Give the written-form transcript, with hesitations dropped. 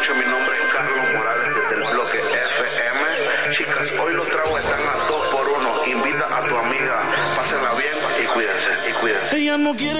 noches, mi nombre es Carlos Morales desde el bloque FM. Chicas, hoy los tragos están a 2 por 1. Invita a tu amiga, pásenla bien y cuídense, Ella no quiere